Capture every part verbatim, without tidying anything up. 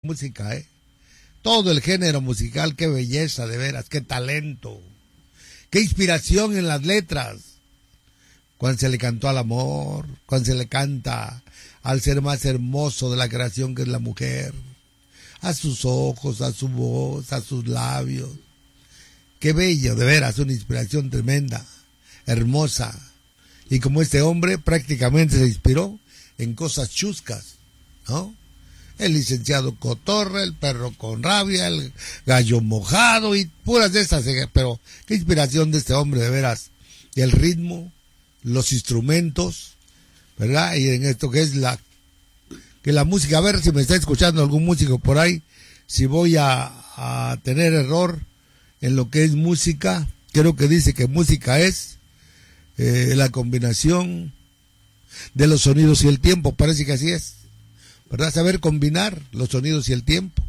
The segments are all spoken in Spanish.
música, ¿eh? Todo el género musical, qué belleza, de veras, qué talento, qué inspiración en las letras. Cuando se le cantó al amor, cuando se le canta al ser más hermoso de la creación que es la mujer, a sus ojos, a su voz, a sus labios. Qué bello, de veras, una inspiración tremenda, hermosa. Y como este hombre prácticamente se inspiró en cosas chuscas, ¿no? El licenciado Cotorra, el perro con rabia, el gallo mojado y puras de esas, pero qué inspiración de este hombre, de veras. Y el ritmo, los instrumentos, ¿verdad? Y en esto que es la, que la música, a ver si me está escuchando algún músico por ahí, si voy a, a tener error en lo que es música. Creo que dice que música es eh, la combinación de los sonidos y el tiempo, parece que así es, ¿verdad? Saber combinar los sonidos y el tiempo.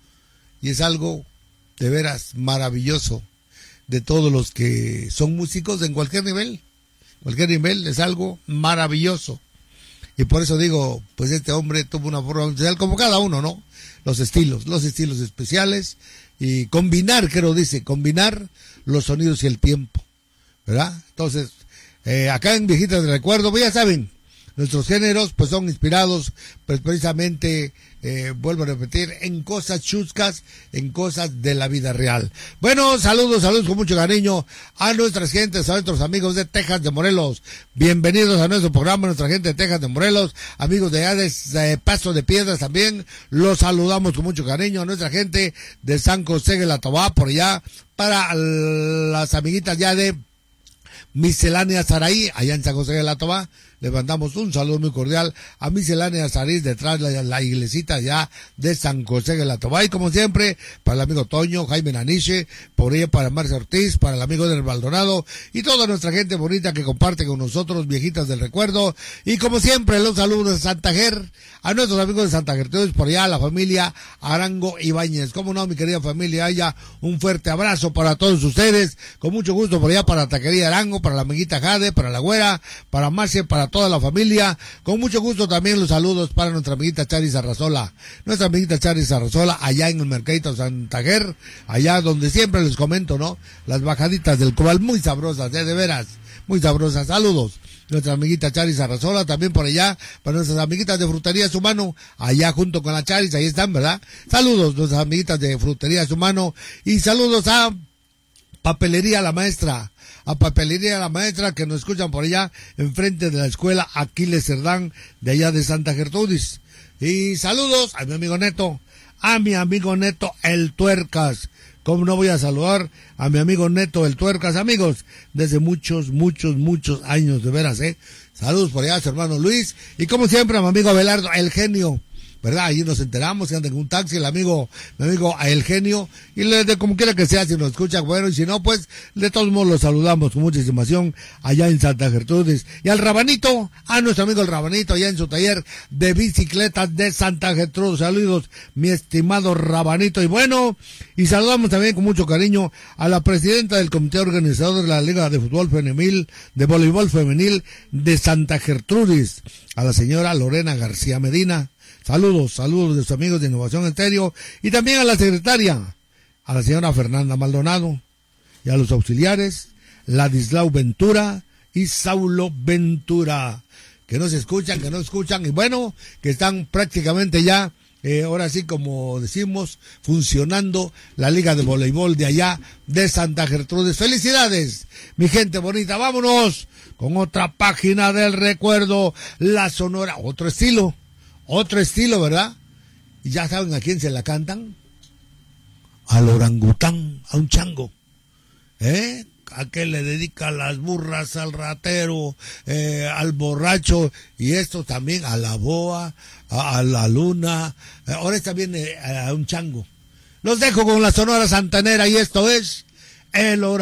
Y es algo de veras maravilloso de todos los que son músicos en cualquier nivel. Cualquier nivel es algo maravilloso. Y por eso digo, pues este hombre tuvo una forma especial, como cada uno, ¿no? Los estilos, los estilos especiales. Y combinar, creo dice, combinar los sonidos y el tiempo, ¿verdad? Entonces, eh, acá en Viejitas de Recuerdo, pues ya saben, nuestros géneros pues son inspirados pues precisamente, eh, vuelvo a repetir, en cosas chuscas, en cosas de la vida real. Bueno, saludos, saludos con mucho cariño a nuestras gentes, a nuestros amigos de Texas de Morelos. Bienvenidos a nuestro programa, nuestra gente de Texas de Morelos, amigos de allá de, de Paso de Piedras también, los saludamos con mucho cariño. A nuestra gente de San José de la Tobá, por allá, para las amiguitas ya de Miscelánea Saraí, allá en San José de la Tobá, le mandamos un saludo muy cordial a Miscelánea Saraí, detrás de la, la iglesita ya de San José de la Tobá. Y como siempre, para el amigo Toño, Jaime Naniche, por ella para Marcia Ortiz, para el amigo del Maldonado y toda nuestra gente bonita que comparte con nosotros, Viejitas del Recuerdo. Y como siempre, los saludos de Santa Ger, a nuestros amigos de Santa Gertrudis, por allá, la familia Arango Ibáñez. Como no, mi querida familia, haya un fuerte abrazo para todos ustedes, con mucho gusto por allá para Taquería Arango, para la amiguita Jade, para la güera, para Marcia, para toda la familia. Con mucho gusto también los saludos para nuestra amiguita Charis Arrazola, nuestra amiguita Charis Arrazola, allá en el Mercadito Santa Ger, allá donde siempre les comento, ¿no? Las bajaditas del Cobal, muy sabrosas, ¿eh? De veras, muy sabrosas. Saludos. Nuestra amiguita Charis Arrazola, también por allá, para nuestras amiguitas de Frutería Su Mano, allá junto con la Charis, ahí están, ¿verdad? Saludos, nuestras amiguitas de Frutería Su Mano, y saludos a Papelería La Maestra, a Papelería La Maestra, que nos escuchan por allá, enfrente de la escuela Aquiles Cerdán, de allá de Santa Gertrudis. Y saludos a mi amigo Neto, a mi amigo Neto el Tuercas. ¿Cómo no voy a saludar a mi amigo Neto el Tuercas? Amigos, desde muchos, muchos, muchos años, de veras, ¿eh? Saludos por allá a su hermano Luis, y como siempre a mi amigo Abelardo, el genio, ¿verdad? Allí nos enteramos que anda en un taxi el amigo, mi amigo El Genio, y le, de como quiera que sea, si nos escucha, bueno, y si no, pues, de todos modos lo saludamos con mucha estimación allá en Santa Gertrudis. Y al Rabanito, a nuestro amigo el Rabanito, allá en su taller de bicicletas de Santa Gertrudis. Saludos, mi estimado Rabanito. Y bueno, y saludamos también con mucho cariño a la presidenta del comité organizador de la Liga de Fútbol Femenil, de Voleibol Femenil de Santa Gertrudis, a la señora Lorena García Medina. Saludos, saludos de sus amigos de Innovación Estéreo, y también a la secretaria, a la señora Fernanda Maldonado, y a los auxiliares, Ladislau Ventura y Saulo Ventura, que nos escuchan, que no escuchan, y bueno, que están prácticamente ya, eh, ahora sí como decimos, funcionando la Liga de Voleibol de allá de Santa Gertrudis. ¡Felicidades, mi gente bonita! Vámonos con otra página del recuerdo, la Sonora, otro estilo. Otro estilo, ¿verdad? Y ya saben a quién se la cantan. Al orangután, a un chango. ¿Eh? A que le dedica las burras al ratero, eh, al borracho, y esto también a la boa, a, a la luna. Eh, ahora está bien eh, a un chango. Los dejo con la Sonora Santanera, y esto es El Orangután.